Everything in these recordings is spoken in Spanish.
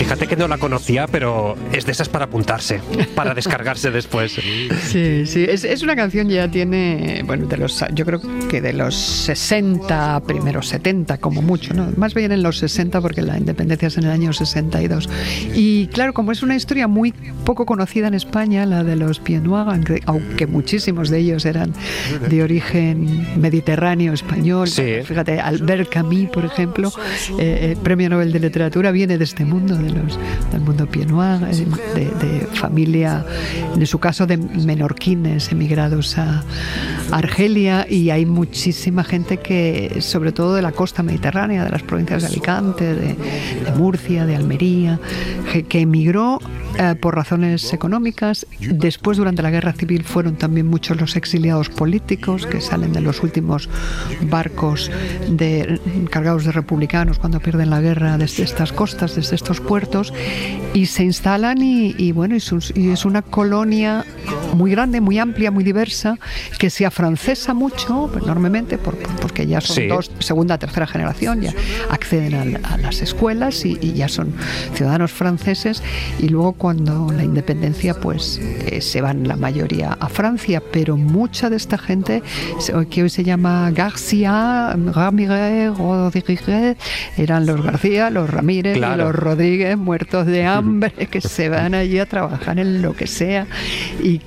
Fíjate que no la conocía, pero es de esas para apuntarse, para descargarse después. Sí, es una canción, ya tiene, bueno, yo creo que de los 60, primeros 70 como mucho, ¿no? Más bien en los 60 porque la independencia es en el año 62. Y claro, como es una historia muy poco conocida en España, la de los Pieds Noirs, aunque muchísimos de ellos eran de origen mediterráneo español. Sí. Fíjate, Albert Camus, por ejemplo, el Premio Nobel de Literatura, viene de este mundo, del mundo Pieds Noirs, de familia, en su caso de menorquines emigrados a Argelia, y hay muchísima gente que, sobre todo de la costa mediterránea, de las provincias de Alicante, de Murcia, de Almería, que emigró por razones económicas. Después, durante la Guerra Civil, fueron también muchos los exiliados políticos que salen de los últimos barcos cargados de republicanos cuando pierden la guerra desde estas costas, desde estos puertos, y se instalan y es una colonia muy grande, muy amplia, muy diversa, que se afrancesa mucho, enormemente, porque ya son segunda, tercera generación, ya acceden a las escuelas y ya son ciudadanos franceses, y luego cuando la independencia, pues se van la mayoría a Francia, pero mucha de esta gente, que hoy se llama García, Ramírez, Rodríguez, eran los García, los Ramírez, claro, y los Rodríguez, muertos de hambre, que se van allí a trabajar en lo que sea, y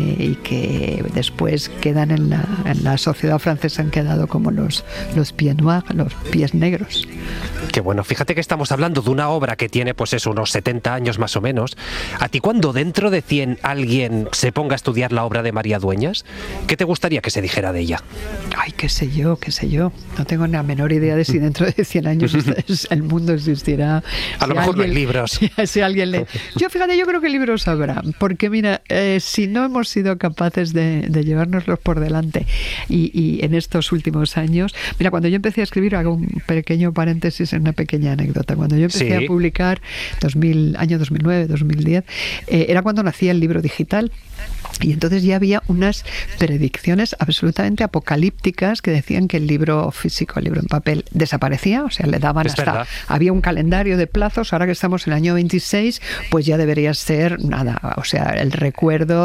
que después quedan en la sociedad francesa, han quedado como los pieds noirs, los pies negros. Qué bueno, fíjate que estamos hablando de una obra que tiene pues eso, unos 70 años más o menos. A ti, cuando dentro de 100 alguien se ponga a estudiar la obra de María Dueñas, ¿qué te gustaría que se dijera de ella? Ay, qué sé yo. No tengo ni la menor idea de si dentro de 100 años el mundo existirá. A lo mejor no hay libros. Si alguien lee. Yo creo que libros habrá, porque mira, si no hemos sido capaces de llevárnoslos por delante y en estos últimos años, mira, cuando yo empecé a escribir, hago un pequeño paréntesis, una pequeña anécdota. Cuando yo empecé a publicar, año 2009, 2010, era cuando nacía el libro digital. Y entonces ya había unas predicciones absolutamente apocalípticas que decían que el libro físico, el libro en papel, desaparecía, o sea, le daban verdad. Había un calendario de plazos. Ahora que estamos en el año 26, pues ya debería ser nada, o sea, el recuerdo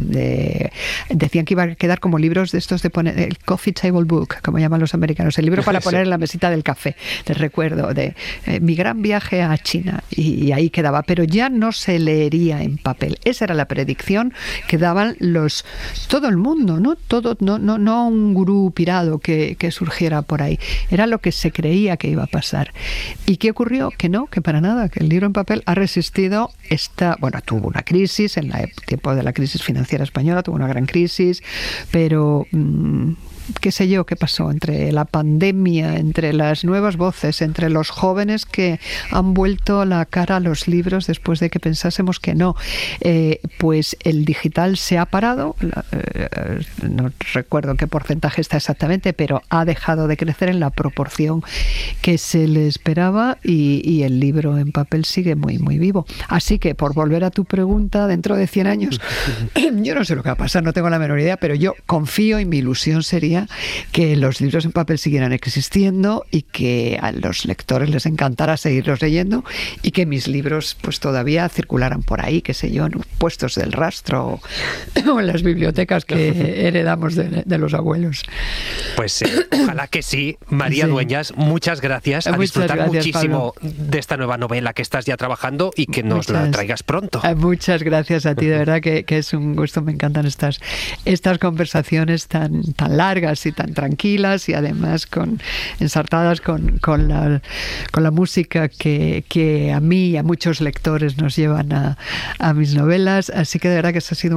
decían que iba a quedar como libros de estos de poner, el coffee table book, como llaman los americanos, el libro para poner en la mesita del café, de recuerdo de mi gran viaje a China, y ahí quedaba, pero ya no se leería en papel. Esa era la predicción que daban todo el mundo, no un gurú pirado que surgiera por ahí. Era lo que se creía que iba a pasar. ¿Y qué ocurrió? Que no, que para nada, que el libro en papel ha resistido tuvo una crisis, en el tiempo de la crisis financiera española tuvo una gran crisis, pero qué sé yo qué pasó entre la pandemia, entre las nuevas voces, entre los jóvenes que han vuelto la cara a los libros después de que pensásemos que no, pues el digital se ha parado, no recuerdo qué porcentaje está exactamente, pero ha dejado de crecer en la proporción que se le esperaba, y el libro en papel sigue muy, muy vivo. Así que, por volver a tu pregunta, dentro de 100 años, yo no sé lo que va a pasar, no tengo la menor idea, pero yo confío, y mi ilusión sería que los libros en papel siguieran existiendo y que a los lectores les encantara seguirlos leyendo, y que mis libros pues todavía circularan por ahí, qué sé yo, en puestos del rastro o en las bibliotecas que heredamos de los abuelos. Pues ojalá que sí. María Dueñas, muchas gracias. A disfrutar muchísimo, Pablo, de esta nueva novela que estás ya trabajando, y que nos la traigas pronto. Muchas gracias a ti, de verdad que es un gusto. Me encantan estas conversaciones tan largas y tan tranquilas, y además ensartadas con la música que a mí y a muchos lectores nos llevan a mis novelas. Así que de verdad que eso ha sido